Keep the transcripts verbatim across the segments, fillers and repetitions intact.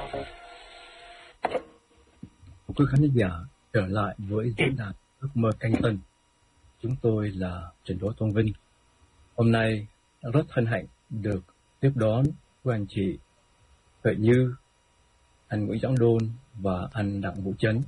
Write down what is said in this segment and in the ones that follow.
Quý khán giả trở lại với diễn đàn Ước mơ canh tân. Chúng tôi là Trần Đỗ Tôn Vinh. Hôm nay rất hân hạnh được tiếp đón của anh chị Huệ Như, anh Nguyễn Doãn Đôn và anh Đặng Vũ Chấn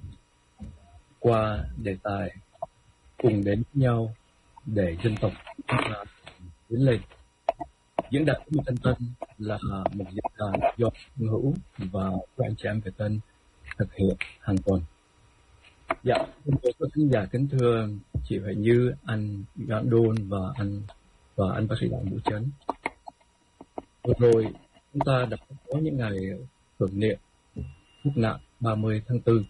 qua đề tài cùng đến với nhau để dân tộc tiến lên. Diễn đàn Ước mơ canh tân là một diễn đàn do Hưng Hữu và các anh chị em Việt Tân thực hiện hàng tuần. Dạ, tôi có khán giả kính thưa chị Huệ Như, anh Doãn Đôn và anh và anh bác sĩ Đặng Vũ Chấn. Vừa rồi chúng ta đã có những ngày tưởng niệm quốc nạn ba mươi tháng tư,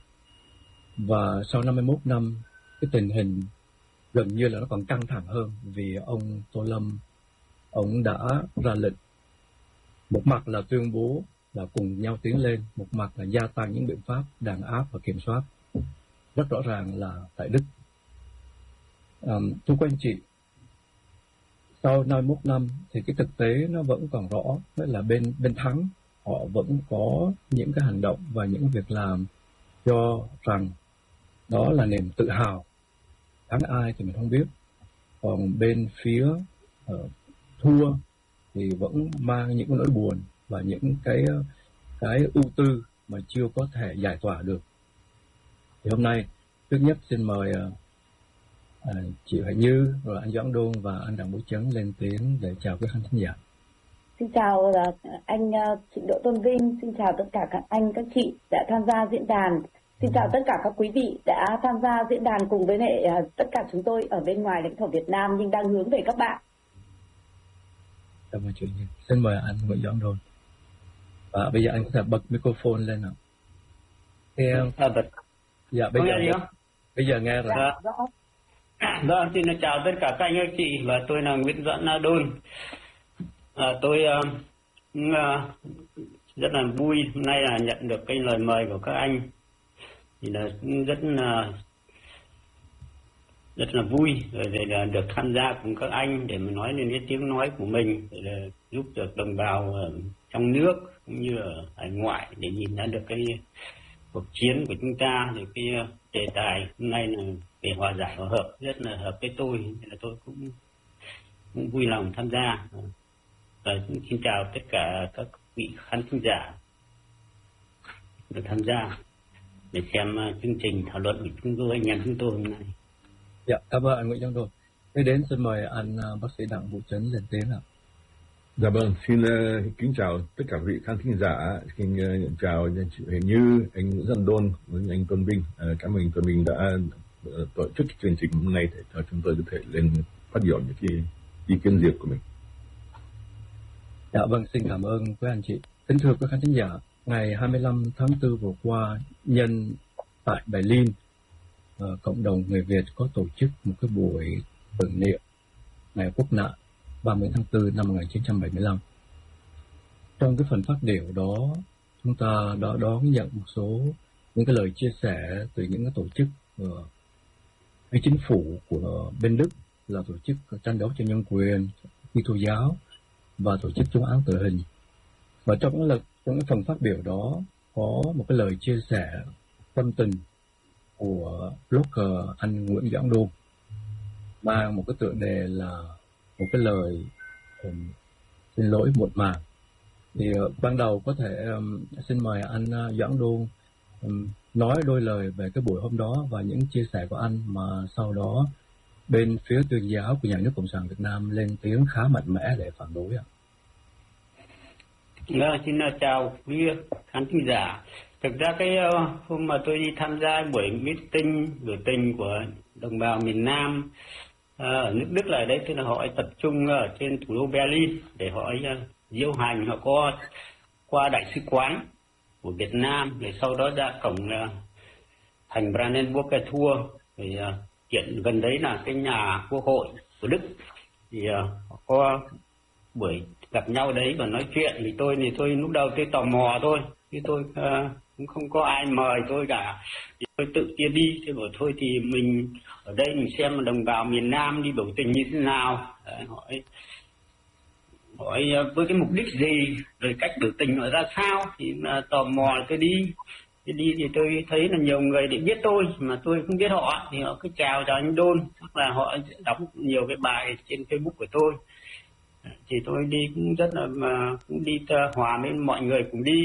và sau năm mươi mốt năm cái tình hình gần như là nó còn căng thẳng hơn, vì ông Tô Lâm ông đã ra lệnh, một mặt là tuyên bố là cùng nhau tiến lên, một mặt là gia tăng những biện pháp đàn áp và kiểm soát. Rất rõ ràng là tại Đức. Um, thưa quý anh chị, sau năm mươi mốt năm thì cái thực tế nó vẫn còn rõ, đó là bên bên thắng họ vẫn có những cái hành động và những việc làm cho rằng đó là niềm tự hào. Thắng ai thì mình không biết. Còn bên phía uh, thua thì vẫn mang những cái nỗi buồn và những cái cái ưu tư mà chưa có thể giải tỏa được. Thì hôm nay trước nhất xin mời uh, uh, chị Huệ Như, rồi anh Doãn Đôn và anh Đặng Vũ Chấn lên tiếng để chào các khán giả. Xin chào uh, anh uh, Trịnh Đỗ Tôn Vinh, xin chào tất cả các anh các chị đã tham gia diễn đàn, xin chào tất cả các quý vị đã tham gia diễn đàn cùng với lại uh, tất cả chúng tôi ở bên ngoài lãnh thổ Việt Nam nhưng đang hướng về các bạn. Cảm ơn chị Như. Xin mời anh Nguyễn Doãn Đôn. Và bây giờ anh có thể bật microphone lên nào. Nghe không? À, bật. Dạ, bây có giờ nghe gì không? Bây giờ nghe rồi. Dạ. Rõ. Vâng, xin chào tất cả các anh các chị, và tôi là Nguyễn Doãn Đôn. À, tôi uh, uh, rất là vui hôm nay là nhận được cái lời mời của các anh, thì là rất là rất là vui rồi để là được tham gia cùng các anh để mà nói lên cái tiếng nói của mình, để là giúp được đồng bào ở trong nước cũng như ở hải ngoại để nhìn ra được cái cuộc chiến của chúng ta. Thì cái đề tài hôm nay là về hòa giải hòa hợp, rất là hợp với tôi, nên là tôi cũng cũng vui lòng tham gia. Và xin chào tất cả các vị khán thính giả được tham gia để xem chương trình thảo luận của chúng tôi, anh em chúng tôi hôm nay. Dạ, cảm ơn anh Nguyễn Doãn Đôn. Tiếp đến xin mời anh bác sĩ Đặng Vũ Chấn lên tiếng ạ. Dạ vâng, xin uh, kính chào tất cả vị khán thính giả, xin uh, chào anh chị Huệ Như, anh Nguyễn Doãn Đôn, với anh Tôn Vinh. Uh, cảm ơn Tôn Vinh đã uh, tổ chức chương trình hôm nay để cho chúng tôi có thể lên phát biểu những cái ý kiến riêng của mình. Dạ vâng, xin cảm ơn quý anh chị. Kính thưa quý khán thính giả, ngày hai mươi lăm tháng tư vừa qua, nhân tại Berlin, uh, cộng đồng người Việt có tổ chức một cái buổi tưởng niệm ngày quốc nạn ba mươi tháng tư năm một nghìn chín trăm bảy mươi lăm. Trong cái phần phát biểu đó, chúng ta đã đón nhận một số những cái lời chia sẻ từ những cái tổ chức uh, hay chính phủ của bên Đức, là tổ chức tranh đấu cho nhân quyền, Kitô giáo và tổ chức chống án tử hình. Và trong cái, lực, trong cái phần phát biểu đó có một cái lời chia sẻ tâm tình của blogger anh Nguyễn Doãn Đôn, mang một cái tựa đề là một cái lời um, xin lỗi muộn màng. Thì uh, ban đầu có thể um, xin mời anh uh, Doãn Đôn um, nói đôi lời về cái buổi hôm đó và những chia sẻ của anh, mà sau đó bên phía tuyên giáo của nhà nước Cộng sản Việt Nam lên tiếng khá mạnh mẽ để phản đối ạ. Vâng, xin chào quý khán thính giả. Thực ra cái uh, hôm mà tôi đi tham gia buổi meeting biểu tình của đồng bào miền Nam uh, ở nước Đức là đấy, tức là họ tập trung ở trên thủ đô Berlin để họ uh, diễu hành, họ có qua đại sứ quán của Việt Nam, rồi sau đó ra cổng uh, thành Brandenburger Tor, rồi uh, hiện gần đấy là cái nhà quốc hội của Đức, thì uh, họ có buổi gặp nhau đấy và nói chuyện. Thì tôi thì tôi lúc đầu tôi tò mò thôi, chứ tôi uh, cũng không có ai mời tôi cả, thì tôi tự tiến đi. Tôi bảo thôi thì mình ở đây mình xem đồng bào miền Nam đi biểu tình như thế nào. Đấy, hỏi hỏi với cái mục đích gì, rồi cách biểu tình nó ra sao, thì mà tò mò tôi đi. Thì đi thì tôi thấy là nhiều người để biết tôi mà tôi không biết họ, thì họ cứ chào chào anh Đôn, hoặc là họ đọc nhiều cái bài trên Facebook của tôi. Thì tôi đi cũng rất là mà cũng đi hòa với mọi người cùng đi.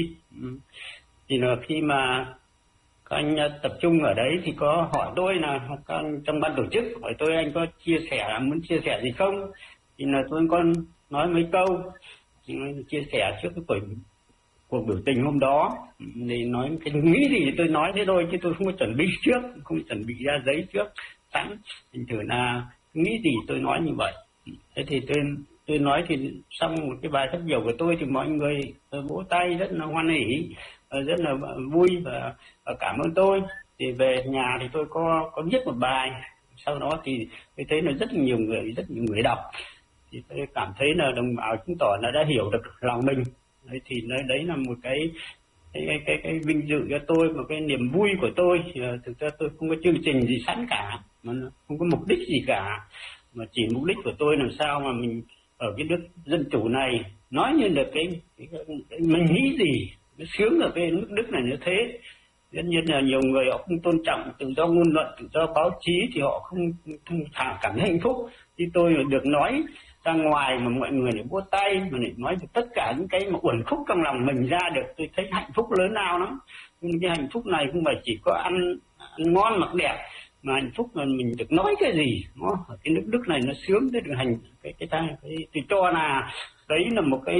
Thì là khi mà các anh tập trung ở đấy thì có hỏi tôi là các anh trong ban tổ chức hỏi tôi anh có chia sẻ muốn chia sẻ gì không, thì là tôi có nói mấy câu chia sẻ trước cái buổi cuộc biểu tình hôm đó, thì nói cái nghĩ gì thì tôi nói thế thôi, chứ tôi không có chuẩn bị trước, không chuẩn bị ra giấy trước sẵn, thành thử là nghĩ gì tôi nói như vậy. Thế thì tôi tôi nói thì xong một cái bài phát biểu của tôi thì mọi người vỗ tay rất là hoan hỉ, rất là vui và, và cảm ơn tôi. Thì về nhà thì tôi có có viết một bài, sau đó thì tôi thấy là rất nhiều người rất nhiều người đọc, thì tôi cảm thấy là đồng bào chứng tỏ là đã hiểu được lòng mình. Đấy, thì đấy, đấy là một cái cái, cái cái cái vinh dự cho tôi, một cái niềm vui của tôi. Thì, uh, thực ra tôi không có chương trình gì sẵn cả, mà không có mục đích gì cả, mà chỉ mục đích của tôi làm sao mà mình ở cái nước dân chủ này nói như được cái, cái, cái, cái mình nghĩ gì nó sướng ở cái nước Đức này như thế. Tất nhiên là nhiều người họ không tôn trọng tự do ngôn luận, tự do báo chí, thì họ không, không cảm thấy hạnh phúc. Thì tôi được nói ra ngoài mà mọi người lại vỗ tay, mà lại nói được tất cả những cái mà uẩn khúc trong lòng mình ra được, tôi thấy hạnh phúc lớn lao lắm. Nhưng cái hạnh phúc này không phải chỉ có ăn, ăn ngon mặc đẹp, mà hạnh phúc là mình được nói cái gì nó ở cái nước Đức này nó sướng tới được hành cái cái cái, cái tôi cho là đấy là một cái,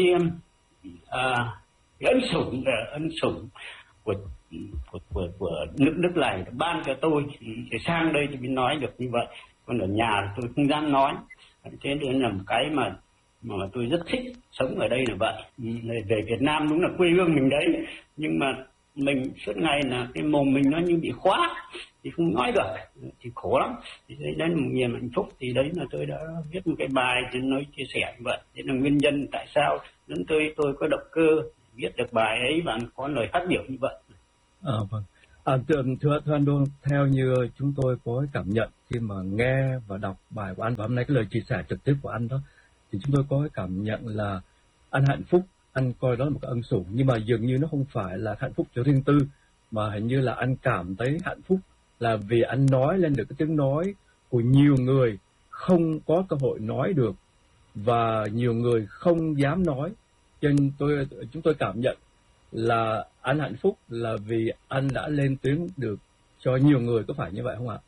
à, cái ân sủng ân sủng của của, của của nước Đức này ban cho tôi, để sang đây thì mới nói được như vậy, còn ở nhà tôi không dám nói. Thế nên là một cái mà mà tôi rất thích sống ở đây là vậy. Về Việt Nam đúng là quê hương mình đấy, nhưng mà mình suốt ngày là cái mồm mình nó như bị khóa thì không nói được, thì khổ lắm. Thì đấy, đấy là một niềm hạnh phúc. Thì đấy là tôi đã viết một cái bài để nói chia sẻ như vậy. Thế là nguyên nhân tại sao đến tôi tôi có động cơ viết được bài ấy và có lời phát biểu như vậy. À, vâng. À, thưa, thưa, thưa anh Đôn, theo như chúng tôi có cảm nhận khi mà nghe và đọc bài của anh, và hôm nay cái lời chia sẻ trực tiếp của anh đó, thì chúng tôi có cái cảm nhận là anh hạnh phúc, anh coi đó là một cái ân sủng, nhưng mà dường như nó không phải là hạnh phúc cho riêng tư, mà hình như là anh cảm thấy hạnh phúc là vì anh nói lên được cái tiếng nói của nhiều người không có cơ hội nói được, và nhiều người không dám nói. Cho nên tôi chúng tôi cảm nhận là anh hạnh phúc là vì anh đã lên tiếng được cho nhiều người, có phải như vậy không ạ?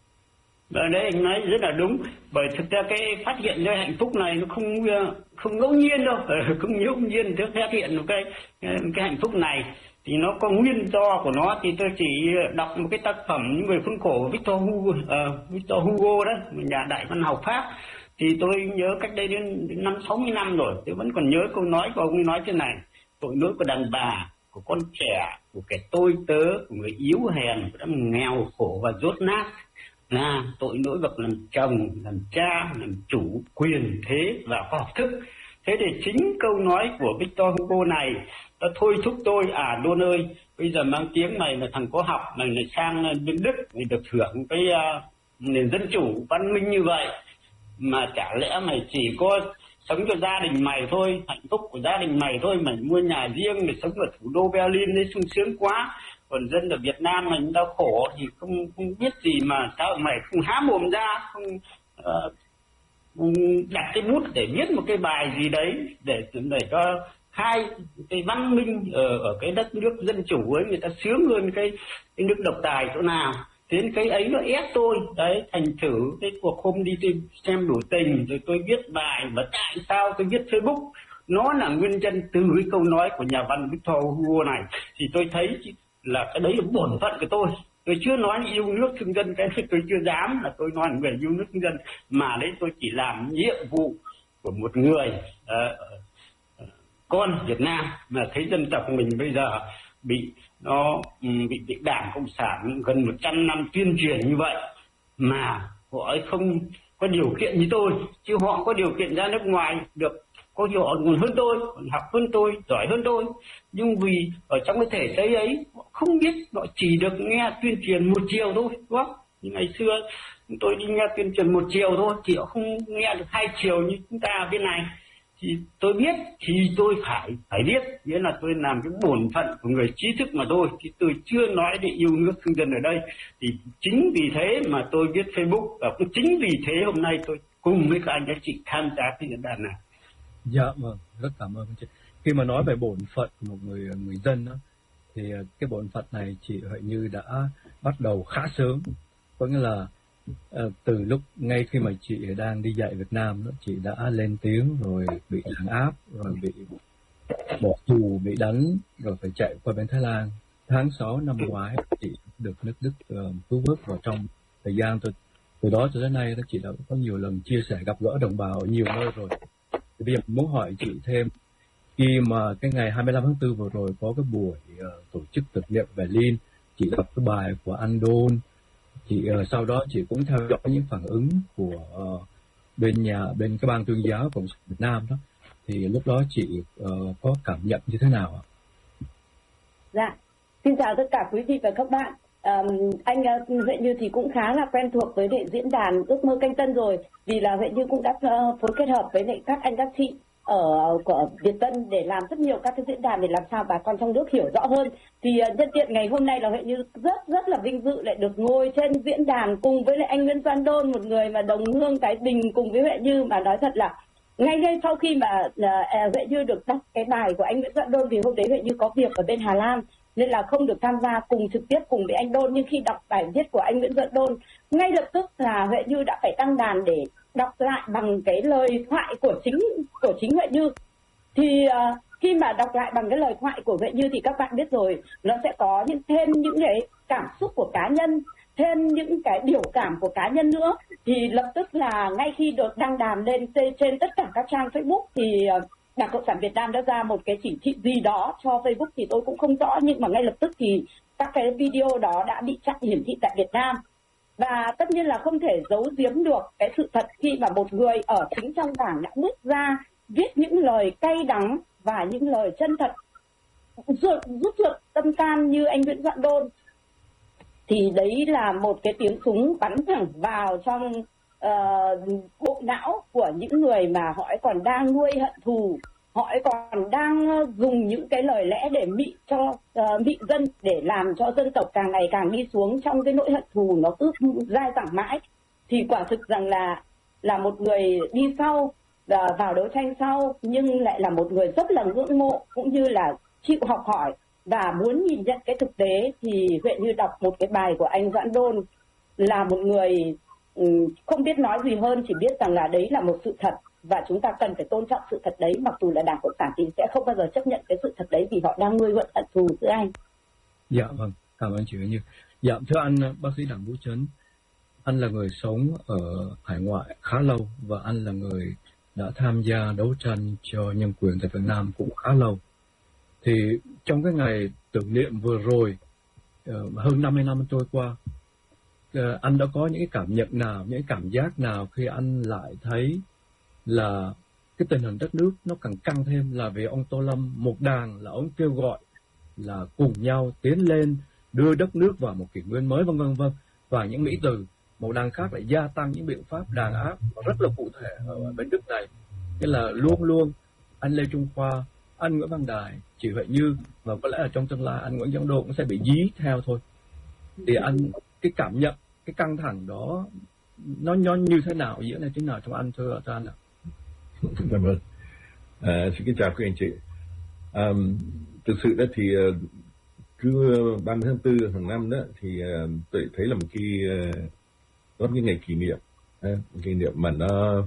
Và đấy anh nói rất là đúng, bởi thực ra cái phát hiện ra hạnh phúc này nó không không ngẫu nhiên đâu, không ngẫu nhiên tôi phát hiện một cái cái hạnh phúc này thì nó có nguyên do của nó. Thì tôi chỉ đọc một cái tác phẩm Những Người Khốn Khổ của Victor Hugo, uh, Victor Hugo đó, nhà đại văn học Pháp. Thì tôi nhớ cách đây đến, đến năm sáu mươi năm rồi, tôi vẫn còn nhớ câu nói của ông ấy nói thế này: tội lỗi của đàn bà, của con trẻ, của kẻ tôi tớ, của người yếu hèn, của đám nghèo khổ và dốt nát là tội lỗi bậc làm chồng, làm cha, làm chủ, quyền thế và khoa học thức. Thế thì chính câu nói của Victor Hugo này nó thôi thúc tôi, à Đôn ơi, bây giờ mang tiếng mày là thằng có học, mày lại sang bên Đức, mày được hưởng cái uh, nền dân chủ văn minh như vậy, mà chả lẽ mày chỉ có sống cho gia đình mày thôi, hạnh phúc của gia đình mày thôi, mày mua nhà riêng để sống ở thủ đô Berlin đấy sung sướng quá, còn dân ở Việt Nam mình đau khổ thì không không biết gì, mà sao mày không há mồm ra, không uh, đặt cái bút để viết một cái bài gì đấy để để cho hai cái văn minh ở ở cái đất nước dân chủ ấy người ta sướng hơn cái cái nước độc tài chỗ nào. Thế cái ấy nó ép tôi đấy, thành thử cái cuộc hôm đi tôi xem biểu tình rồi tôi viết bài. Và tại sao tôi viết Facebook, nó là nguyên nhân từ cái câu nói của nhà văn Victor Hugo này. Thì tôi thấy là cái đấy là bổn phận của tôi. Tôi chưa nói yêu nước thương dân, cái này tôi chưa dám là tôi nói về yêu nước thương dân, mà đấy tôi chỉ làm nhiệm vụ của một người uh, con Việt Nam mà thấy dân tộc mình bây giờ bị nó bị bị Đảng Cộng sản gần một trăm năm tuyên truyền như vậy mà họ ấy không có điều kiện như tôi, chứ họ có điều kiện ra nước ngoài được, có họ còn hơn tôi, còn học hơn tôi, giỏi hơn tôi, nhưng vì ở trong cái thể chế ấy họ không biết, họ chỉ được nghe tuyên truyền một chiều thôi, đúng không? Như ngày xưa tôi đi nghe tuyên truyền một chiều thôi thì họ không nghe được hai chiều như chúng ta bên này. thì tôi biết thì tôi phải phải biết, nghĩa là tôi làm cái bổn phận của người trí thức mà thôi, thì tôi chưa nói để yêu nước thương dân ở đây. Thì chính vì thế mà tôi viết Facebook, và cũng chính vì thế hôm nay tôi cùng với các anh các chị tham gia cái diễn đàn này. Dạ vâng, rất cảm ơn chị. Khi mà nói về bổn phận của một người người dân đó, thì cái bổn phận này chị Huệ Như đã bắt đầu khá sớm, có nghĩa là uh, từ lúc ngay khi mà chị đang đi dạy Việt Nam đó, chị đã lên tiếng rồi bị đàn áp, rồi bị bỏ tù, bị đánh, rồi phải chạy qua bên Thái Lan. Tháng sáu năm ngoái chị được nước Đức uh, cứu vớt vào trong thời gian từ, từ đó cho đến nay đó, chị đã có nhiều lần chia sẻ gặp gỡ đồng bào ở nhiều nơi rồi. Thì bây giờ muốn hỏi chị thêm, khi mà cái ngày hai mươi lăm tháng tư vừa rồi có cái buổi uh, tổ chức thực nghiệm Berlin, chị đọc cái bài của anh Đôn, chị uh, sau đó chị cũng theo dõi những phản ứng của uh, bên nhà bên cái ban tuyên giáo Cộng sản Việt Nam đó, thì lúc đó chị uh, có cảm nhận như thế nào ạ? Dạ, xin chào tất cả quý vị và các bạn. Um, anh uh, Huệ Như thì cũng khá là quen thuộc với lại diễn đàn Ước Mơ Canh Tân rồi, vì là Huệ Như cũng đã uh, phối kết hợp với lại các anh các chị ở của Việt Tân để làm rất nhiều các cái diễn đàn để làm sao bà con trong nước hiểu rõ hơn. Thì uh, nhân tiện ngày hôm nay là Huệ Như rất rất là vinh dự lại được ngồi trên diễn đàn cùng với lại anh Nguyễn Doan Đôn, một người mà đồng hương Thái Bình cùng với Huệ Như, mà nói thật là ngay ngay sau khi mà uh, Huệ Như được đọc cái bài của anh Nguyễn Doan Đôn, vì hôm đấy Huệ Như có việc ở bên Hà Lan nên là không được tham gia cùng trực tiếp cùng với anh Đôn, nhưng khi đọc bài viết của anh Nguyễn Doan Đôn, ngay lập tức là Huệ Như đã phải đăng đàn để đọc lại bằng cái lời thoại của chính của chính Huệ Như. Thì uh, khi mà đọc lại bằng cái lời thoại của Huệ Như thì các bạn biết rồi, nó sẽ có những thêm những cái cảm xúc của cá nhân, thêm những cái biểu cảm của cá nhân nữa. Thì lập tức là ngay khi được đăng đàn lên trên tất cả các trang Facebook thì uh, Đảng Cộng sản Việt Nam đã ra một cái chỉ thị gì đó cho Facebook thì tôi cũng không rõ, nhưng mà ngay lập tức thì các cái video đó đã bị chặn hiển thị tại Việt Nam. Và tất nhiên là không thể giấu giếm được cái sự thật khi mà một người ở chính trong đảng đã bước ra viết những lời cay đắng và những lời chân thật rút ruột tâm can như anh Nguyễn Doan Đôn. Thì đấy là một cái tiếng súng bắn thẳng vào trong uh, bộ não của những người mà họ còn đang nuôi hận thù, họ còn đang dùng những cái lời lẽ để mị cho uh, mị dân, để làm cho dân tộc càng ngày càng đi xuống trong cái nỗi hận thù nó cứ dai dẳng mãi. Thì quả thực rằng là là một người đi sau uh, vào đấu tranh sau, nhưng lại là một người rất là ngưỡng mộ cũng như là chịu học hỏi và muốn nhìn nhận cái thực tế. Thì Huệ Như đọc một cái bài của anh Doãn Đôn, là một người um, không biết nói gì hơn, chỉ biết rằng là đấy là một sự thật và chúng ta cần phải tôn trọng sự thật đấy, mặc dù là Đảng Cộng sản thì sẽ không bao giờ chấp nhận cái sự thật đấy vì họ đang nuôi hận hận thù giữa anh. Dạ vâng, cảm ơn chị Huệ Như. Dạ thưa anh bác sĩ Đặng Vũ Trấn, anh là người sống ở hải ngoại khá lâu và anh là người đã tham gia đấu tranh cho nhân quyền tại Việt Nam cũng khá lâu. Thì trong cái ngày tưởng niệm vừa rồi, hơn năm mươi năm trôi qua, anh đã có những cái cảm nhận nào, những cảm giác nào khi anh lại thấy là cái tình hình đất nước nó càng căng thêm, là vì ông Tô Lâm một đàn là ông kêu gọi là cùng nhau tiến lên đưa đất nước vào một kỷ nguyên mới, vân vân vân, và những mỹ từ một đàn khác lại gia tăng những biện pháp đàn áp rất là cụ thể ở bên Đức này. Nghĩa là luôn luôn anh Lê Trung Khoa, anh Nguyễn Văn Đài, chị Huệ Như và có lẽ là trong tương lai anh Nguyễn Doan Đôn cũng sẽ bị dí theo thôi. Thì anh cái cảm nhận cái căng thẳng đó nó nó như thế nào, diễn ra thế nào trong anh, thưa anh ạ? Cảm ơn. À, xin kính chào các anh chị. À, thực sự đó thì cứ ba mươi tháng tư hàng năm đó thì uh, tôi thấy là một cái uh, đó cái ngày kỷ niệm, uh, một kỷ niệm mà nó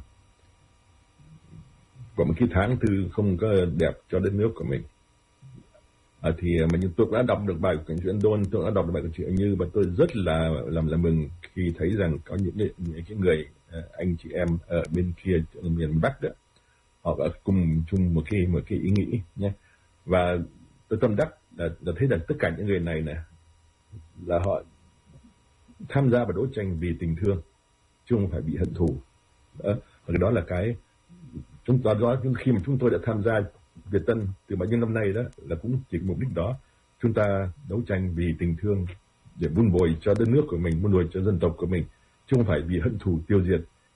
có một cái tháng tư không có đẹp cho đất nước của mình. À, thì mà như tôi đã đọc được bài của chị Doan Đôn, tôi đã đọc được bài của chị Như, và tôi rất là làm là mừng khi thấy rằng có những cái, những cái người anh chị em ở bên kia ở miền Bắc đó, họ đã cùng chung một cái một cái ý nghĩ nhé. Và tôi tâm đắc là, là thấy rằng tất cả những người này này là họ tham gia vào đấu tranh vì tình thương chứ không phải bị hận thù. Đó, và cái đó là cái chúng ta đó, khi mà chúng tôi đã tham gia Việt Tân từ bao nhiêu năm nay đó, là cũng chỉ mục đích đó, chúng ta đấu tranh vì tình thương để vun bồi cho đất nước của mình, vun bồi cho dân tộc của mình, chứ không phải vì hận thù tiêu diệt.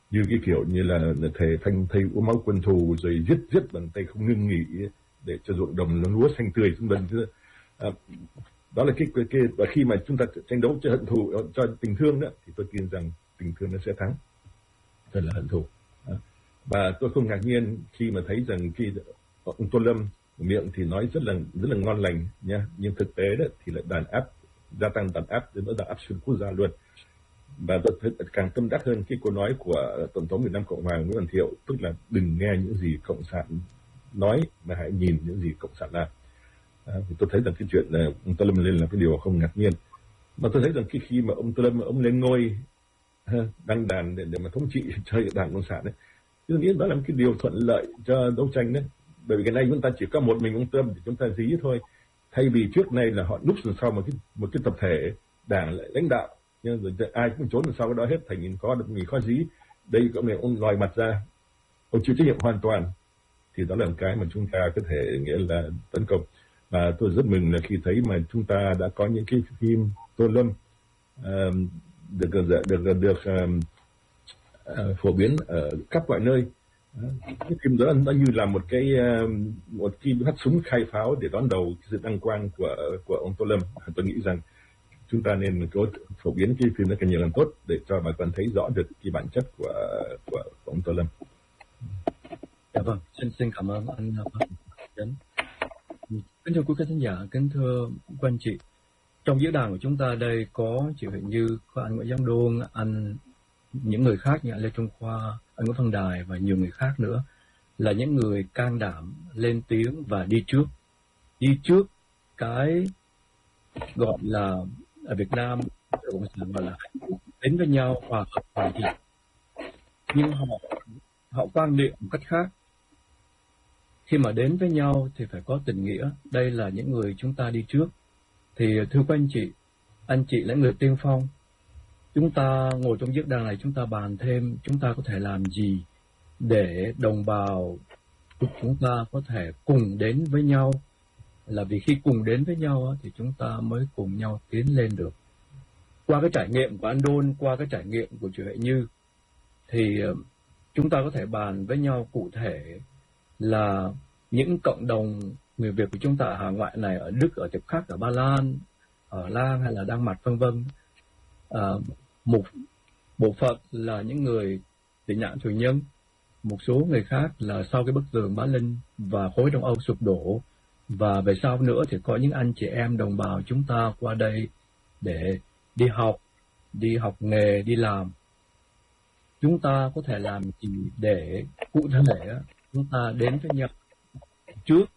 như cái kiểu như là thầy phanh thầy uống máu quân thù rồi giết giết bằng tay không ngưng nghỉ để cho ruộng đồng nó lúa xanh tươi vân vân. À, đó là cái, cái, cái và khi mà chúng ta tranh đấu cho hận thù cho tình thương đó thì tôi tin rằng tình thương nó sẽ thắng thật là hận thù. À, và tôi không ngạc nhiên khi mà thấy rằng khi ông Tô Lâm miệng thì nói rất là rất là ngon lành nha, nhưng thực tế đó thì lại đàn áp, gia tăng đàn áp đến nỗi đàn áp xuyên quốc gia luôn. Và tôi thấy càng tâm đắc hơn cái câu nói của Tổng thống Việt Nam Cộng hòa Nguyễn Văn Thiệu, tức là đừng nghe những gì cộng sản nói mà hãy nhìn những gì cộng sản làm. À, thì tôi thấy rằng cái chuyện là ông Tô Lâm lên là cái điều không ngạc nhiên, mà tôi thấy rằng khi khi mà ông Tô Lâm ông lên ngôi đăng đàn để, để mà thống trị cho đảng cộng sản đấy, tôi nghĩ đó là một cái điều thuận lợi cho đấu tranh đấy, bởi vì cái này chúng ta chỉ có một mình ông Tô Lâm thì chúng ta dí thôi, thay vì trước này là họ núp đằng sau một cái một cái tập thể đảng lại lãnh đạo, nhưng rồi ai cũng trốn đằng sau cái đó hết, thành nhìn có được người khó dí. Đây có mình ông lòi mặt ra, ông chịu trách nhiệm hoàn toàn, thì đó là một cái mà chúng ta có thể nghĩa là tấn công. Và tôi rất mừng là khi thấy mà chúng ta đã có những cái phim Tô Lâm uh, được được được, được uh, uh, phổ biến ở khắp mọi nơi. Uh, cái phim đó nó như là một cái uh, một cái phát súng khai pháo để đón đầu sự đăng quang của của ông Tô Lâm. Tôi nghĩ rằng chúng ta nên có phổ biến cái phim đó càng nhiều càng tốt để cho bà con thấy rõ được cái bản chất của của, của ông Tô Lâm. Dạ vâng, xin xin cảm ơn anh Phát Chánh. Kính thưa quý khán giả, kính thưa quý anh chị, trong diễn đàn của chúng ta đây có chị Huệ Như, có anh Nguyễn Giang Đôn, anh những người khác như anh Lê Trung Khoa, anh Nguyễn Văn Đài và nhiều người khác nữa, là những người can đảm lên tiếng và đi trước, đi trước cái gọi là ở Việt Nam cộng sản gọi là đến với nhau hòa hợp hòa hiệp, nhưng họ họ quan niệm một cách khác. Khi mà đến với nhau thì phải có tình nghĩa. Đây là những người chúng ta đi trước. Thì thưa các anh chị, anh chị là người tiên phong. Chúng ta ngồi trong diễn đàn này, chúng ta bàn thêm chúng ta có thể làm gì để đồng bào chúng ta có thể cùng đến với nhau. Là vì khi cùng đến với nhau thì chúng ta mới cùng nhau tiến lên được. Qua cái trải nghiệm của anh Đôn, qua cái trải nghiệm của chị Huệ Như, thì chúng ta có thể bàn với nhau cụ thể là những cộng đồng người Việt của chúng ta ở hải ngoại này, ở Đức, ở tiếp khác, ở Ba Lan, ở Lan hay là Đan Mạch vân vân, à, một bộ phận là những người tị nạn tù nhân, một số người khác là sau cái bức tường Bá Linh và khối Đông Âu sụp đổ, và về sau nữa thì có những anh chị em đồng bào chúng ta qua đây để đi học, đi học nghề, đi làm. Chúng ta có thể làm gì để cụ thể chúng ta đến với nhau trước,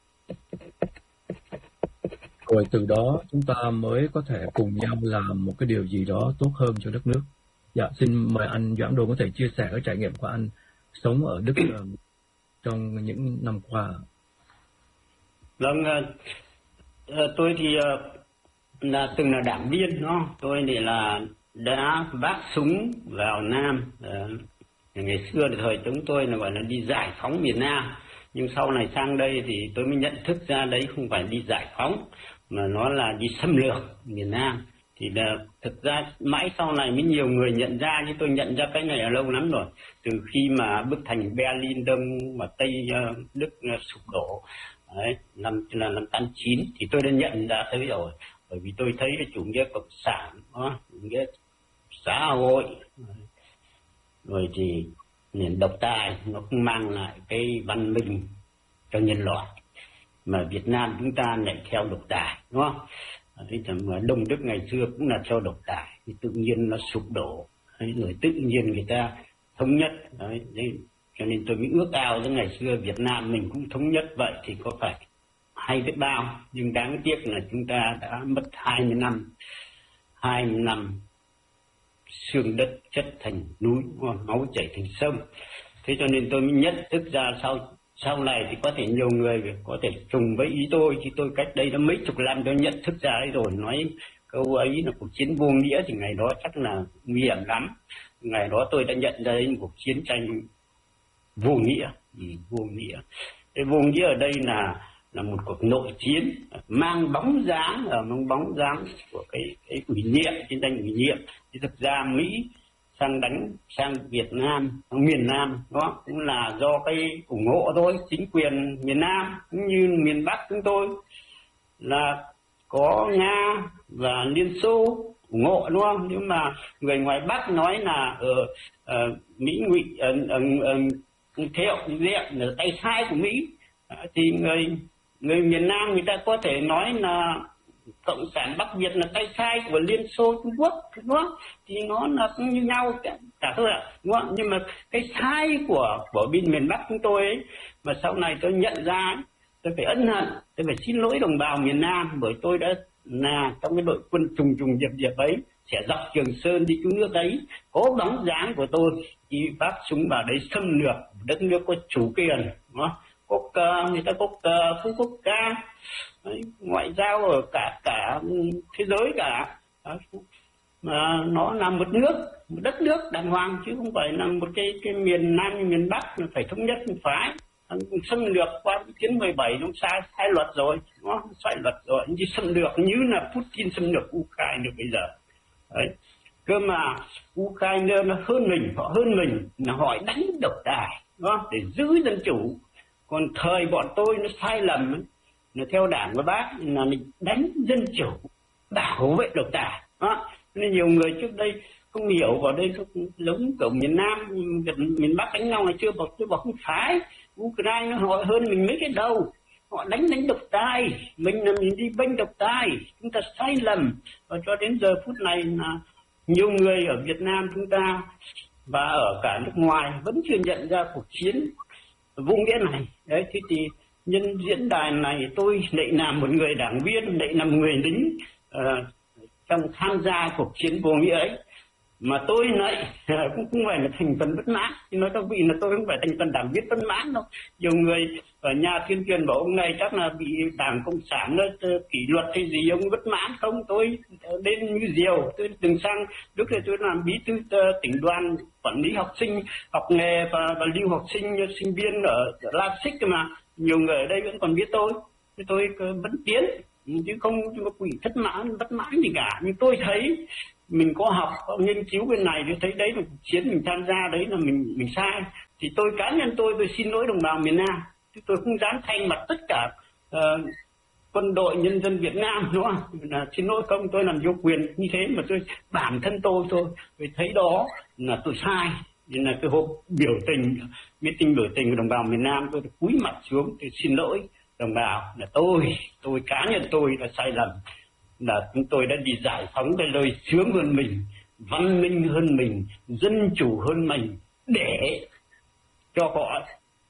rồi từ đó chúng ta mới có thể cùng nhau làm một cái điều gì đó tốt hơn cho đất nước. Dạ, xin mời anh Doãn Đôn có thể chia sẻ cái trải nghiệm của anh sống ở Đức trong những năm qua. Vâng, tôi thì là từng là đảng viên, đó. Tôi thì là đã vác súng vào Nam. Ngày xưa thì thời chúng tôi là gọi là đi giải phóng miền Nam, nhưng sau này sang đây thì tôi mới nhận thức ra đấy không phải đi giải phóng mà nó là đi xâm lược miền Nam. Thì là thực ra mãi sau này mới nhiều người nhận ra, chứ tôi nhận ra cái này là lâu lắm rồi, từ khi mà bức thành Berlin Đông và Tây Đức sụp đổ đấy, năm là năm tám chín thì tôi đã nhận ra thế rồi, bởi vì tôi thấy cái chủ nghĩa cộng sản, đó, chủ nghĩa xã hội rồi thì nền độc tài nó cũng mang lại cái văn minh cho nhân loại, mà Việt Nam chúng ta lại theo độc tài, đúng không? Đấy, mà Đông Đức ngày xưa cũng là theo độc tài, thì tự nhiên nó sụp đổ, đấy, rồi tự nhiên người ta thống nhất, đấy, đấy, cho nên tôi mới ước ao đến ngày xưa Việt Nam mình cũng thống nhất vậy thì có phải hay biết bao. Nhưng đáng tiếc là chúng ta đã mất hai mươi năm, hai mươi năm xương đất chất thành núi, máu chảy thành sông. Thế cho nên tôi mới nhận thức ra sau sau này thì có thể nhiều người có thể trùng với ý tôi, thì tôi cách đây đã mấy chục năm tôi nhận thức ra ấy rồi, nói câu ấy là cuộc chiến vô nghĩa thì ngày đó chắc là nguy hiểm lắm. Ngày đó tôi đã nhận ra một cuộc chiến tranh vô nghĩa, ừ, vô nghĩa. Cái vô nghĩa ở đây là là một cuộc nội chiến mang bóng dáng ở mang bóng dáng của cái cái ủy nhiệm, chiến tranh ủy nhiệm. Thì thực ra Mỹ sang đánh sang Việt Nam, sang miền Nam, đó cũng là do cái ủng hộ thôi. Chính quyền miền Nam cũng như miền Bắc chúng tôi là có Nga và Liên Xô ủng hộ, đúng không? Nhưng mà người ngoài Bắc nói là ở uh, uh, Mỹ ngụy uh, uh, uh, Thiệu Diện là tay sai của Mỹ, uh, thì người người miền Nam người ta có thể nói là Cộng sản Bắc Việt là tay sai của Liên Xô Trung Quốc, đúng không? Thì nó là cũng như nhau cả thôi ạ, đúng không? Nhưng mà cái sai của của bên miền Bắc chúng tôi ấy, mà sau này tôi nhận ra ấy, tôi phải ân hận, tôi phải xin lỗi đồng bào miền Nam, bởi tôi đã là trong cái đội quân trùng trùng điệp điệp ấy, sẽ dọc Trường Sơn đi cứu nước ấy, có bóng dáng của tôi khi vác súng vào đấy xâm lược đất nước có chủ quyền, đúng không? Quốc uh, người ta quốc uh, phú quốc ca đấy, ngoại giao ở cả cả thế giới cả đó. Mà nó là một nước, một đất nước đàng hoàng, chứ không phải là một cái cái miền Nam miền Bắc phải thống nhất phải xâm lược qua chiến mười bảy nó sai sai luật rồi, nó sai luật rồi, như xâm lược như là Putin xâm lược Ukraine bây giờ đấy. Cơ mà Ukraine nó hơn mình, họ hơn mình là họ đánh độc tài đó để giữ dân chủ, còn thời bọn tôi nó sai lầm ấy, là theo đảng của bác là mình đánh dân chủ, bảo vệ độc tài đó. Nên nhiều người trước đây không hiểu vào đây giống kiểu miền Nam miền Bắc đánh nhau này chưa, bảo tôi bảo không phải, Ukraine họ hơn mình mấy cái đầu, họ đánh đánh độc tài, mình là mình đi bênh độc tài, chúng ta sai lầm. Và cho đến giờ phút này là nhiều người ở Việt Nam chúng ta và ở cả nước ngoài vẫn chưa nhận ra cuộc chiến vô nghĩa này đấy. Thế thì nhân diễn đàn này tôi lại làm một người đảng viên, lại làm người lính uh, trong tham gia cuộc chiến vô nghĩa ấy, mà tôi lại cũng không phải là thành phần bất mãn. thì nói các vị là tôi không phải thành phần đảng viên bất mãn đâu. Nhiều người ở nhà tuyên truyền bảo ông này chắc là bị đảng cộng sản nó kỷ luật hay gì, ông bất mãn không? Tôi đến như diều, tôi từng sang lúc này tôi làm bí thư tỉnh đoàn quản lý học sinh học nghề và, và lưu học sinh sinh viên ở, ở La Xích, mà nhiều người ở đây vẫn còn biết tôi, tôi vẫn tiến chứ không có quỷ thất mãn bất mãn gì cả. Nhưng tôi thấy mình có học có nghiên cứu bên này, tôi thấy đấy là cuộc chiến mình tham gia đấy là mình mình sai, thì tôi cá nhân tôi tôi xin lỗi đồng bào miền Nam, chứ tôi không dám thay mặt tất cả uh, quân đội nhân dân Việt Nam, đúng không? Là xin lỗi không, tôi làm vô quyền như thế, mà tôi bản thân tôi thôi tôi thấy đó là tôi sai. Nên là cái hôm biểu tình meeting biểu tình của đồng bào miền Nam, tôi cúi mặt xuống tôi xin lỗi đồng bào, là tôi tôi cá nhân tôi đã sai lầm, là chúng tôi đã đi giải phóng cái nơi sướng hơn mình, văn minh hơn mình, dân chủ hơn mình, để cho họ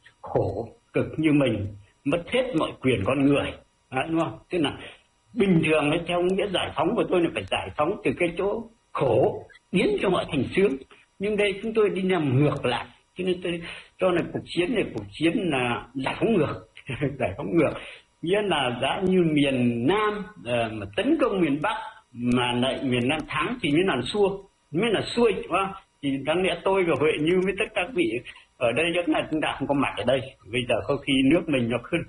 khổ cực như mình mất hết mọi quyền con người. Đấy, đúng không? Tức là bình thường ấy, theo nghĩa giải phóng của tôi là phải giải phóng từ cái chỗ khổ biến cho họ thành sướng, nhưng đây chúng tôi đi làm ngược lại, cho nên tôi cho là cuộc chiến này cuộc chiến là giải phóng ngược. Giải phóng ngược nghĩa là đã như miền Nam uh, mà tấn công miền Bắc mà lại miền Nam thắng thì mới là xua, mới là xuôi, đúng không? Thì đáng lẽ tôi và Huệ Như với tất cả các vị ở đây chắc là chúng ta không có mặt ở đây. Bây giờ có khi nước mình nó hơn,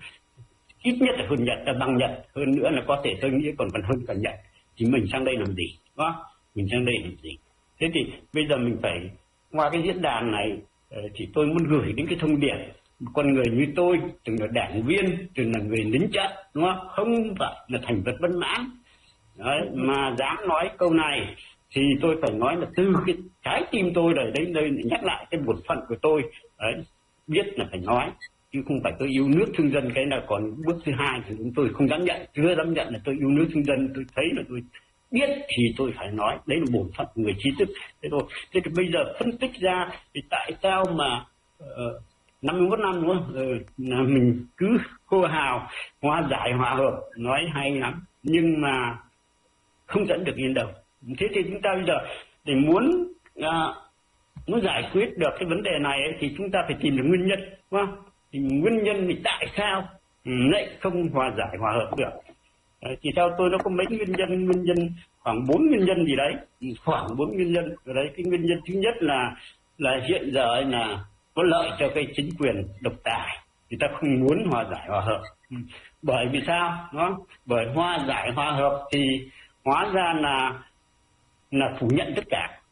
ít nhất là hơn Nhật, là bằng Nhật, hơn nữa là có thể tôi nghĩ còn còn hơn cả Nhật, thì mình sang đây làm gì, đúng không? Mình sang đây làm gì? Thế thì bây giờ mình phải qua cái diễn đàn này thì tôi muốn gửi đến cái thông điệp con người như tôi, từng là đảng viên, từng là người lính trận, đúng không? Không phải là thành vật bất mãn. Đấy, mà dám nói câu này thì tôi phải nói là từ cái trái tim tôi ở đây đây nhắc lại cái bổn phận của tôi. Đấy, biết là phải nói, chứ không phải tôi yêu nước thương dân. Cái là còn bước thứ hai thì chúng tôi không dám nhận, chưa dám nhận là tôi yêu nước thương dân. Tôi thấy là tôi biết thì tôi phải nói, đấy là bổn phận người trí thức. Thế thôi. Thế thì bây giờ phân tích ra thì tại sao mà uh, năm mươi mốt năm, đúng không? Ừ, là mình cứ hô hào hòa giải hòa hợp, nói hay lắm nhưng mà không dẫn được đến đâu. Thế thì chúng ta bây giờ để muốn à, muốn giải quyết được cái vấn đề này ấy, thì chúng ta phải tìm được nguyên nhân, đúng không? Thì nguyên nhân thì tại sao lại không hòa giải hòa hợp được? Đấy, thì theo tôi nó có mấy nguyên nhân, nguyên nhân khoảng bốn nguyên nhân gì đấy, khoảng bốn nguyên nhân. Ở đấy cái nguyên nhân thứ nhất là là hiện giờ ấy là có lợi cho cái chính quyền độc tài, người ta không muốn hòa giải hòa hợp. Bởi vì sao? Đó, bởi hòa giải hòa hợp thì hóa ra là là phủ nhận tất cả,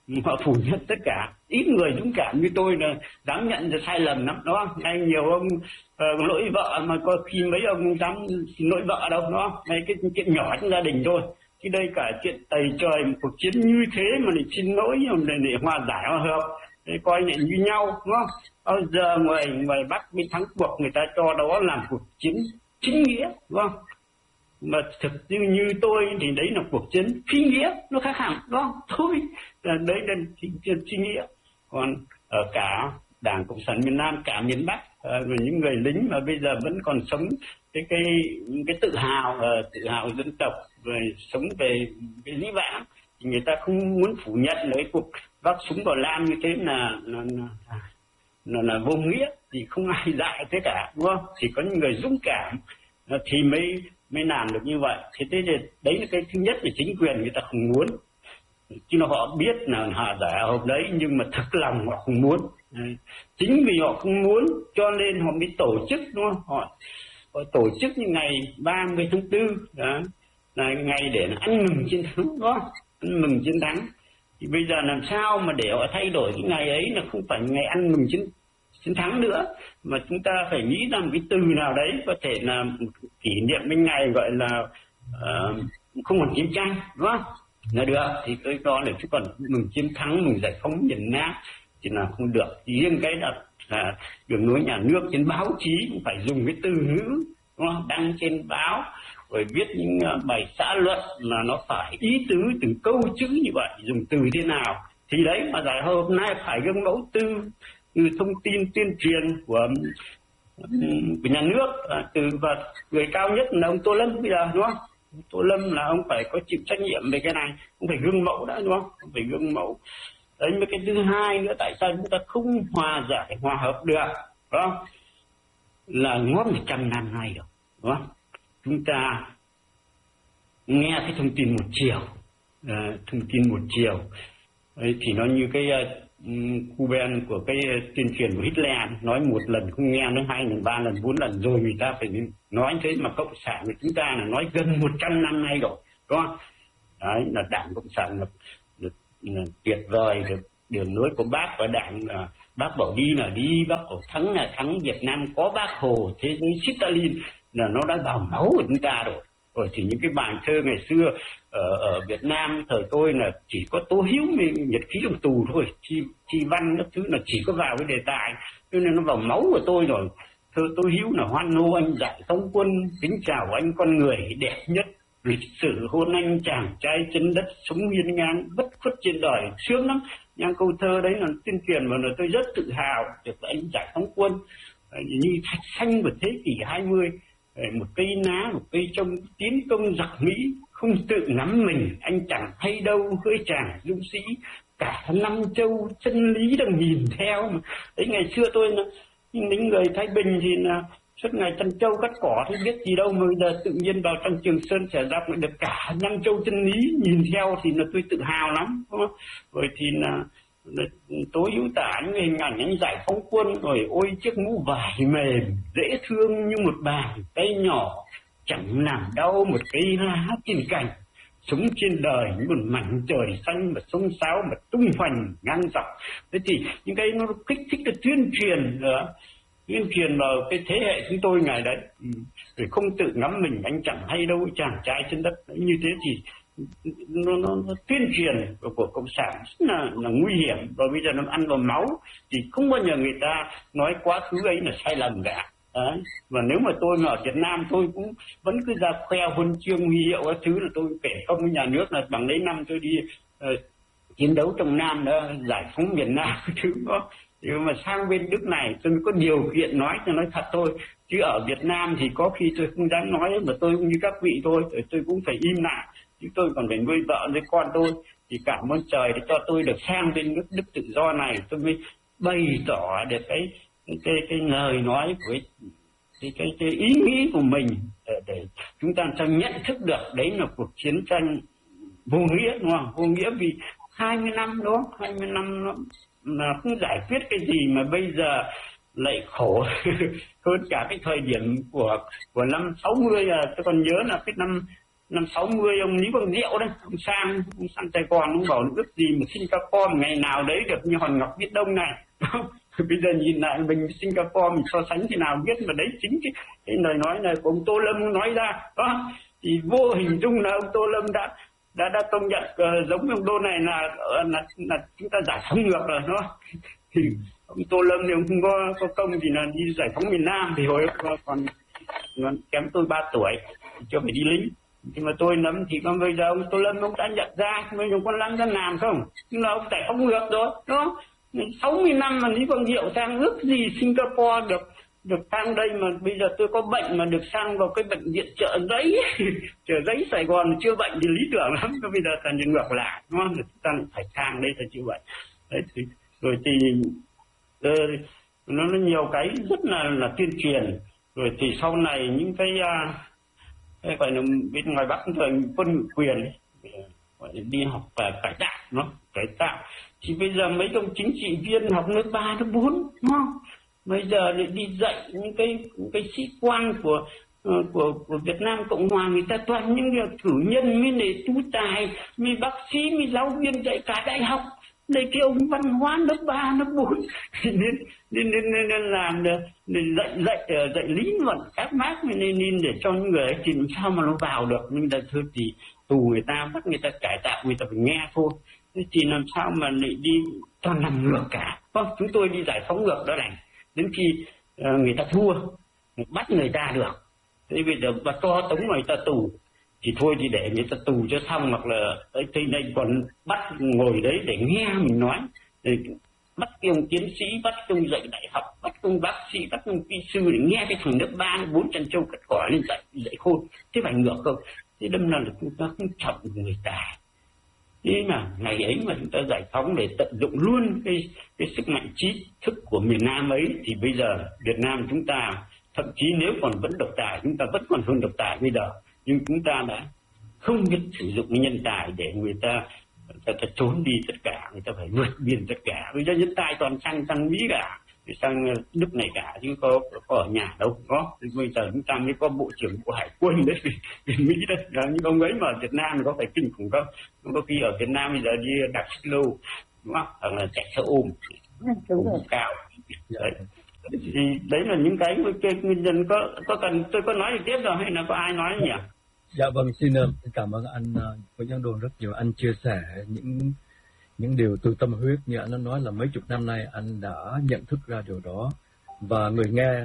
họ phủ nhận tất cả. Ít người dũng cảm như tôi là dám nhận ra sai lầm lắm, đúng không? Ngay nhiều ông uh, lỗi vợ mà có khi mấy ông dám xin lỗi vợ đâu, đúng không? Mấy cái chuyện nhỏ trong gia đình thôi. Chứ đây cả chuyện tày trời một cuộc chiến như thế mà để xin lỗi để, để hòa giải hòa hợp, để coi như như nhau, đúng không? Bao giờ ngoài ngoài Bắc bên thắng cuộc người ta cho đó làm cuộc chiến chính nghĩa, đúng không? Mà thực như như tôi thì đấy là cuộc chiến phi nghĩa, nó khác hẳn, đúng không? Thôi đấy là chính nghĩa. Còn ở cả Đảng Cộng sản miền Nam, cả miền Bắc, uh, những người lính mà bây giờ vẫn còn sống cái cái cái tự hào uh, tự hào dân tộc, rồi sống về cái lý vãng, thì người ta không muốn phủ nhận lấy cuộc vác súng vào Lam như thế là là, là, là, là vô nghĩa, thì không ai dạy thế cả, đúng không? Chỉ có những người dũng cảm uh, thì mới mới làm được như vậy. Thế thế thì đấy là cái thứ nhất là chính quyền người ta không muốn, chứ họ biết là hòa giải hợp đấy, nhưng mà thực lòng họ không muốn. Đấy. Chính vì họ không muốn cho nên họ mới tổ chức, đúng không? Họ, họ tổ chức như ngày ba mươi tháng tư đó, là ngày để ăn mừng chiến thắng, đó, ăn mừng chiến thắng. Thì bây giờ làm sao mà để họ thay đổi cái ngày ấy là không phải ngày ăn mừng chiến chiến thắng nữa, mà chúng ta phải nghĩ ra một cái từ nào đấy có thể là kỷ niệm cái ngày gọi là uh, không còn chiến tranh, đúng không? Là được, thì tôi cho là chứ còn mừng chiến thắng, mừng giải phóng miền Nam thì là không được. Riêng cái là, là đường lối nhà nước trên báo chí cũng phải dùng cái từ ngữ, đúng không? Đăng trên báo rồi viết những uh, bài xã luận mà nó phải ý tứ từng câu chữ như vậy, dùng từ thế nào thì đấy mà giải hôm nay phải gương mẫu từ, từ thông tin tuyên truyền của, của nhà nước, uh, từ và người cao nhất là ông Tô Lâm bây giờ, đúng không? Tô Lâm là ông phải có chịu trách nhiệm về cái này, cũng phải gương mẫu đã, đúng không? Cũng phải gương mẫu. Đấy, với cái thứ hai nữa, tại sao chúng ta không hòa giải hòa hợp được, đúng không? Là ngót một trăm năm nay rồi, đúng không? Chúng ta nghe cái thông tin một chiều, uh, thông tin một chiều, đấy, thì nó như cái uh, khu ben của cái tuyên truyền của Hitler, nói một lần không nghe, nói hai lần, ba lần, bốn lần, rồi người ta phải nói thế. Mà cộng sản của chúng ta là nói gần một trăm năm nay rồi, đúng không? Đấy, là Đảng Cộng sản là, là, là tuyệt vời, được đường lối của bác và Đảng là bác bảo đi là đi, bác bảo thắng là thắng. Việt Nam có Bác Hồ, thế giới Stalin là nó đã vào máu của chúng ta rồi. Rồi thì những cái bài thơ ngày xưa ở, ở Việt Nam thời tôi là chỉ có Tố Hữu với nhật ký trong tù thôi, chi, chi văn các thứ là chỉ có vào cái đề tài, cho nên nó vào máu của tôi rồi. Thơ Tố Hữu là hoan hô anh giải phóng quân, kính chào anh con người đẹp nhất, lịch sử hôn anh chàng trai chân đất, sống hiên ngang bất khuất trên đời, sướng lắm. Nhưng câu thơ đấy là tuyên truyền mà là tôi rất tự hào được anh giải phóng quân, như thạch xanh của thế kỷ hai mươi, một cây ná, một cây trông tiến công giặc Mỹ, không tự ngắm mình anh chẳng hay đâu, hỡi chàng dũng sĩ, cả năm châu chân lý đang nhìn theo. Đấy, ngày xưa tôi là những người Thái Bình thì là suốt ngày chăn trâu cắt cỏ thì biết gì đâu, mà bây giờ tự nhiên vào trong Trường Sơn Sở Giáp được cả năm châu chân lý nhìn theo thì là tôi tự hào lắm, đúng không? Rồi thì là Tố Hữu tả những hình ảnh anh giải phóng quân, rồi ôi chiếc mũ vải mềm dễ thương như một bàn tay nhỏ, chẳng làm đau một cây lá trên cành, sống trên đời như một mảnh trời xanh mà sông sáo mà tung hoành ngang dọc. Thế thì những cái nó kích thích cái tuyên truyền nữa, tuyên truyền vào cái thế hệ chúng tôi ngày đấy, rồi không tự ngắm mình anh chẳng hay đâu, chàng trai trên đất. Như thế thì nó, nó, nó tuyên truyền của, của cộng sản rất là, là nguy hiểm, và bây giờ nó ăn vào máu thì không bao giờ người ta nói quá khứ ấy là sai lầm cả. Đấy. Và nếu mà tôi mà ở Việt Nam tôi cũng vẫn cứ ra khoe huân chương huy hiệu các thứ, là tôi kể không với nhà nước là bằng lấy năm tôi đi uh, chiến đấu trong Nam đó, giải phóng miền Nam thứ đó. Nhưng mà sang bên nước này tôi mới có điều kiện nói cho nói thật thôi, chứ ở Việt Nam thì có khi tôi không dám nói, mà tôi cũng như các vị thôi, tôi cũng phải im lặng, chứ tôi còn phải nuôi vợ nuôi con tôi. Thì cảm ơn trời để cho tôi được sang bên nước Đức tự do này, tôi mới bày tỏ được cái cái cái, cái lời nói của cái, cái, cái, cái ý nghĩ của mình, để, để chúng ta cho nhận thức được đấy là cuộc chiến tranh vô nghĩa, đúng không? Vô nghĩa vì hai mươi năm đó, hai mươi năm nó mà không giải quyết cái gì, mà bây giờ lại khổ hơn cả cái thời điểm của của năm sáu mươi. À, tôi còn nhớ là cái năm năm sáu mươi ông Lý Quang Diệu đấy, ông sang ông sang Sài Gòn, ông bảo ước gì mà Singapore ngày nào đấy được như Hòn Ngọc Viễn Đông này. Bây giờ nhìn lại mình với Singapore mình so sánh thế nào biết, mà đấy chính cái, cái lời nói này của ông Tô Lâm nói ra đó, thì vô hình dung là ông Tô Lâm đã đã đã công nhận uh, giống ông Đô này là, là là chúng ta giải phóng ngược rồi đó. Thì ông Tô Lâm thì ông không có, có công thì là đi giải phóng miền Nam, thì hồi còn, còn kém tôi ba tuổi chưa phải đi lính. Nhưng mà tôi nắm thì còn bây giờ ông Tô Lâm ông đã nhận ra bây giờ con lăn ra làm không, nhưng là ông giải phóng ngược rồi đó. sáu mươi năm mà Lý Quang Diệu sang, ước gì Singapore được được sang đây, mà bây giờ tôi có bệnh mà được sang vào cái bệnh viện Chợ Giấy Chợ Giấy Sài Gòn chưa bệnh thì lý tưởng lắm, bây giờ thành ngược lại đúng không? Chúng ta phải sang đây là chịu bệnh đấy. Thì, rồi thì uh, nó nhiều cái rất là là tuyên truyền, rồi thì sau này những cái uh, cái gọi là bên ngoài Bắc rồi quân quyền ấy, gọi là đi học và cải tạo nó cải tạo, thì bây giờ mấy ông chính trị viên học lớp ba lớp bốn đúng không? Bây giờ lại đi dạy những cái những cái sĩ quan của uh, của của Việt Nam Cộng Hòa, người ta toàn những người cử nhân mới để tú tài, mới bác sĩ, mới giáo viên dạy cả đại học, đây cái ông văn hóa lớp ba lớp bốn nên nên nên nên, nên làm được để dạy dạy dạy lý luận các bác nên nên để cho những người ấy thì làm sao mà nó vào được. Nhưng là thôi thì tù người ta bắt người ta cải tạo, người ta phải nghe thôi, thì làm sao mà lại đi toàn làm ngược cả. Vâng, chúng tôi đi giải phóng ngược đó này, đến khi uh, người ta thua bắt người ta được, thế bây giờ bà to tống người ta tù thì thôi thì để người ta tù cho xong, hoặc là ở trên đây còn bắt ngồi đấy để nghe mình nói, để bắt cái ông tiến sĩ, bắt cái ông dạy đại học, bắt cái ông bác sĩ, bắt cái ông kỹ sư để nghe cái thằng lớp ba bốn chân châu cắt cỏ lên dạy dạy khôn, thế phải ngược không? Thế đâm ra là chúng ta không trọng người ta. Thế mà ngày ấy mà chúng ta giải phóng để tận dụng luôn cái cái sức mạnh trí thức của miền Nam ấy, thì bây giờ Việt Nam chúng ta thậm chí nếu còn vẫn độc tài, chúng ta vẫn còn hơn độc tài bây giờ, nhưng chúng ta đã không biết sử dụng nhân tài để người ta, người ta, ta trốn đi tất cả, người ta phải vượt biên tất cả. Bây giờ nhân tài toàn sang sang Mỹ cả, sang nước này cả, chứ có, có ở nhà đâu có. Bây giờ chúng ta mới có bộ trưởng bộ hải quân đấy vì Mỹ đấy, nhưng ông ấy mà ở Việt Nam có phải kinh khủng không? Có khi ở Việt Nam bây giờ đi đạp xích lô đúng không? Hoặc là chạy xe ôm cao đấy. Thì đấy là những cái nguyên nhân. Có có cần tôi có nói được tiếp rồi hay là có ai nói nhỉ? Dạ vâng, xin cảm ơn anh Nguyễn Văn Đôn rất nhiều. Anh chia sẻ những những điều từ tâm huyết, như anh đã nói là mấy chục năm nay anh đã nhận thức ra điều đó, và người nghe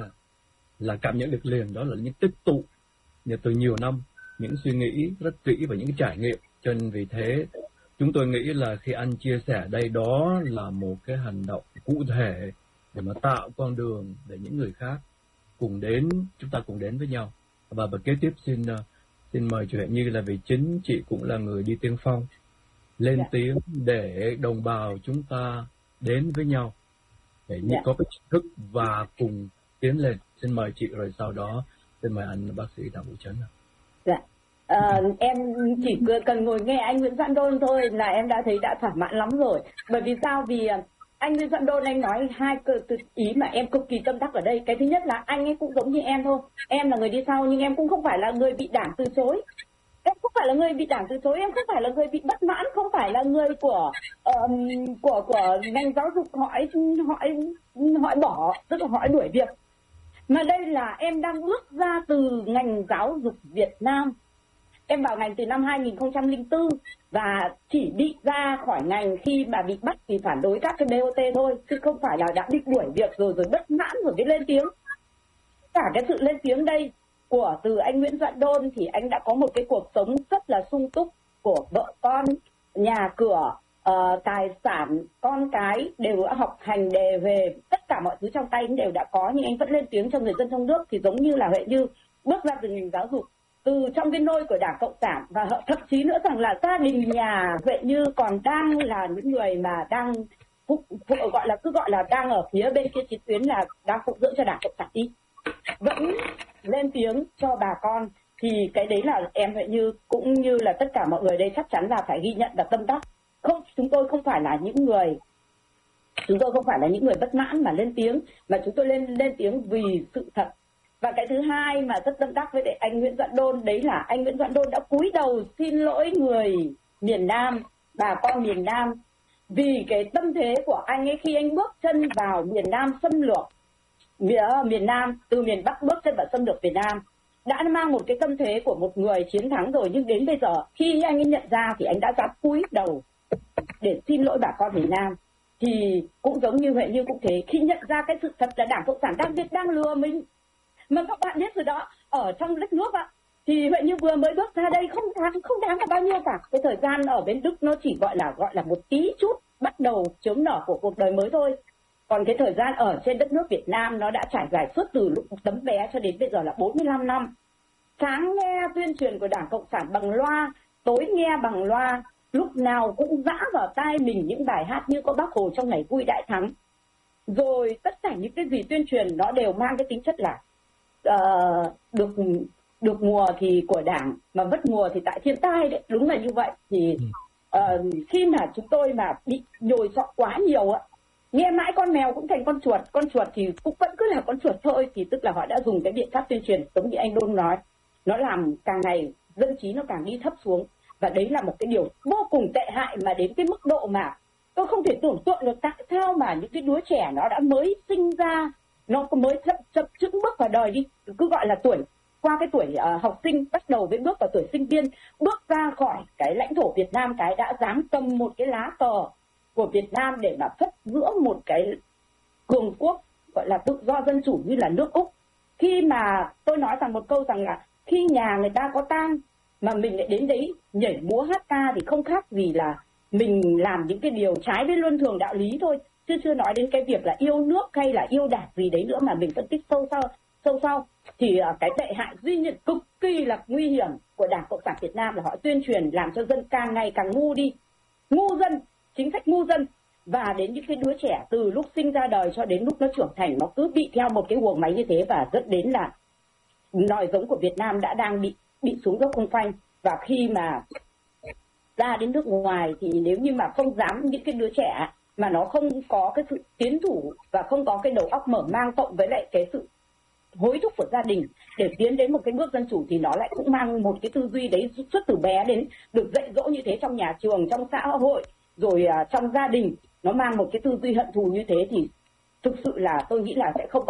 là cảm nhận được liền. Đó là những tích tụ từ nhiều năm, những suy nghĩ rất kỹ và những trải nghiệm. Cho nên vì thế chúng tôi nghĩ là khi anh chia sẻ đây, đó là một cái hành động cụ thể để mà tạo con đường để những người khác cùng đến, chúng ta cùng đến với nhau. Và, và kế tiếp xin xin mời chị Huệ Như, là vì chính chị cũng là người đi tiên phong lên dạ. tiếng để đồng bào chúng ta đến với nhau, để dạ. có cái nhận thức và cùng tiến lên. Xin mời chị, rồi sau đó xin mời anh bác sĩ Đặng Vũ Trấn. Dạ. À, em chỉ cần ngồi nghe anh Nguyễn Văn Đôn thôi là em đã thấy đã thỏa mãn lắm rồi. Bởi vì sao? Vì anh Nguyễn Văn Đôn anh nói hai từ ý mà em cực kỳ tâm đắc ở đây. Cái thứ nhất là anh ấy cũng giống như em thôi. Em là người đi sau nhưng em cũng không phải là người bị Đảng từ chối. Em không phải là người bị Đảng từ chối, em không phải là người bị bất mãn, không phải là người của um, của của ngành giáo dục hỏi hỏi hỏi bỏ, tức là hỏi đuổi việc. Mà đây là em đang bước ra từ ngành giáo dục Việt Nam. Em vào ngành từ năm hai nghìn không trăm lẻ bốn và chỉ bị ra khỏi ngành khi mà bị bắt vì phản đối các cái bê o tê thôi, chứ không phải là đã bị đuổi việc rồi rồi bất mãn rồi mới lên tiếng. Cả cái sự lên tiếng đây của từ anh Nguyễn Văn Đôn thì anh đã có một cái cuộc sống rất là sung túc, của vợ con, nhà cửa, uh, tài sản, con cái đều đã học hành đề về, tất cả mọi thứ trong tay anh đều đã có, nhưng anh vẫn lên tiếng cho người dân trong nước. Thì giống như là Huệ Như bước ra từ ngành giáo dục, từ trong cái nôi của Đảng Cộng sản, và thậm chí nữa rằng là gia đình nhà Huệ Như còn đang là những người mà đang phụ, phụ, gọi là cứ gọi là đang ở phía bên kia chiến tuyến, là đang phụng dưỡng cho Đảng Cộng sản đi, vẫn lên tiếng cho bà con. Thì cái đấy là em Huệ Như cũng như là tất cả mọi người đây chắc chắn là phải ghi nhận là tâm đắc. Không, chúng tôi không phải là những người chúng tôi không phải là những người bất mãn mà lên tiếng, mà chúng tôi lên lên tiếng vì sự thật, Và cái thứ hai mà rất tâm đắc với anh Nguyễn Doãn Đôn, đấy là anh Nguyễn Doãn Đôn đã cúi đầu xin lỗi người miền Nam, bà con miền Nam, vì cái tâm thế của anh ấy khi anh bước chân vào miền Nam xâm lược, miền Nam, từ miền Bắc bước chân vào xâm lược miền Nam, đã mang một cái tâm thế của một người chiến thắng rồi. Nhưng đến bây giờ khi anh ấy nhận ra thì anh đã dám cúi đầu để xin lỗi bà con miền Nam. Thì cũng giống như vậy, như cũng thế, khi nhận ra cái sự thật là Đảng Cộng sản đang đang lừa mình. Mà các bạn biết rồi đó, ở trong đất nước ạ, thì vậy như vừa mới bước ra đây không đáng không đáng là bao nhiêu cả. Cái thời gian ở bên Đức nó chỉ gọi là gọi là một tí chút bắt đầu chớm nở của cuộc đời mới thôi. Còn cái thời gian ở trên đất nước Việt Nam nó đã trải dài suốt từ lúc tấm bé cho đến bây giờ là bốn mươi lăm năm. Sáng nghe tuyên truyền của Đảng Cộng sản bằng loa, tối nghe bằng loa, lúc nào cũng dã vào tai mình những bài hát như có Bác Hồ trong ngày vui đại thắng. Rồi tất cả những cái gì tuyên truyền nó đều mang cái tính chất là uh, được được mùa thì của Đảng, mà mất mùa thì tại thiên tai đấy, đúng là như vậy. Thì uh, khi mà chúng tôi mà bị nhồi sọ quá nhiều á, nghe mãi con mèo cũng thành con chuột, con chuột thì cũng vẫn cứ là con chuột thôi, thì tức là họ đã dùng cái biện pháp tuyên truyền giống như anh Đôn nói, nó làm càng ngày dân trí nó càng đi thấp xuống. Và đấy là một cái điều vô cùng tệ hại, mà đến cái mức độ mà tôi không thể tưởng tượng được tại sao mà những cái đứa trẻ nó đã mới sinh ra, nó mới chậm chậm chững bước vào đời đi, cứ gọi là tuổi, qua cái tuổi uh, học sinh, bắt đầu với bước vào tuổi sinh viên, bước ra khỏi cái lãnh thổ Việt Nam, cái đã dám cầm một cái lá cờ của Việt Nam để mà phất giữa một cái cường quốc gọi là tự do dân chủ như là nước Úc. Khi mà tôi nói rằng một câu rằng là khi nhà người ta có tang mà mình lại đến đấy nhảy múa hát ca thì không khác gì là mình làm những cái điều trái với luân thường đạo lý thôi, chứ chưa nói đến cái việc là yêu nước hay là yêu Đảng gì đấy nữa mà mình phân tích sâu sau sâu sau thì cái tệ hại duy nhất cực kỳ là nguy hiểm của Đảng Cộng sản Việt Nam là họ tuyên truyền làm cho dân càng ngày càng ngu đi, ngu dân, chính sách ngu dân. Và đến những cái đứa trẻ từ lúc sinh ra đời cho đến lúc nó trưởng thành, nó cứ bị theo một cái guồng máy như thế, và dẫn đến là nòi giống của Việt Nam đã đang bị bị xuống dốc không phanh. Và khi mà ra đến nước ngoài thì nếu như mà không dám, những cái đứa trẻ mà nó không có cái sự tiến thủ và không có cái đầu óc mở mang cộng với lại cái sự hối thúc của gia đình để tiến đến một cái bước dân chủ, thì nó lại cũng mang một cái tư duy đấy suốt từ bé đến được dạy dỗ như thế trong nhà trường, trong xã hội, rồi uh, trong gia đình, nó mang một cái tư duy hận thù như thế, thì thực sự là tôi nghĩ là sẽ không